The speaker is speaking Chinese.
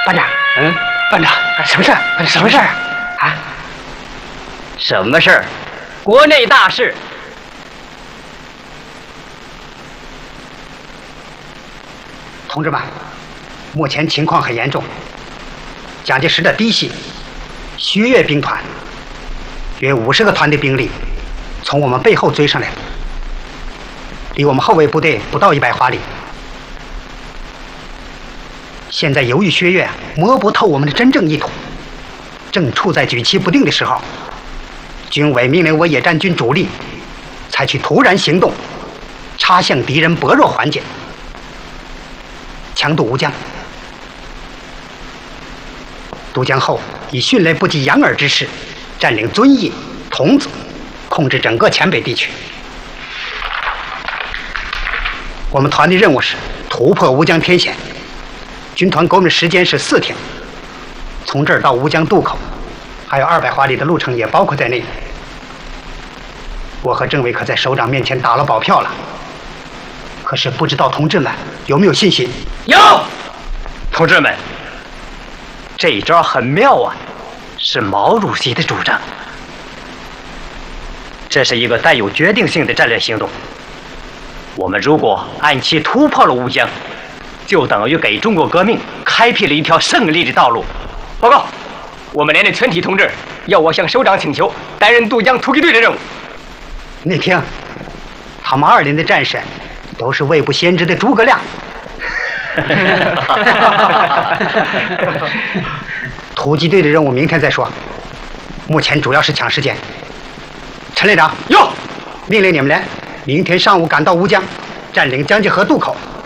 班长，班长，什么事儿？什么事儿啊？ 什么事儿？国内大事。 同志们，目前情况很严重。蒋介石的嫡系徐粤兵团约50个团的兵力从我们背后追上来，离我们后卫部队不到100华里。现在由于薛岳摸不透我们的真正意图，正处在举棋不定的时候，军委命令我野战军主力采取突然行动，插向敌人薄弱环节，强渡吴江。渡江后，以迅雷不及掩耳之势，占领遵义、桐梓，控制整个黔北地区。我们团的任务是突破吴江天险。军团给我们的时间是4天，从这儿到吴江渡口，还有200华里的路程也包括在内。我和政委可在首长面前打了保票了，可是不知道同志们有没有信心？ 有，同志们，这一招很妙啊，是毛主席的主张。这是一个带有决定性的战略行动。我们如果按期突破了吴江，就等于给中国革命开辟了一条胜利的道路。报告，我们连的全体同志要我向首长请求担任渡江突击队的任务。 你听，他们2连的战士都是未卜先知的诸葛亮。突击队的任务明天再说，目前主要是抢时间。陈连长， 有， 命令你们连明天上午赶到吴江，占领江界河渡口，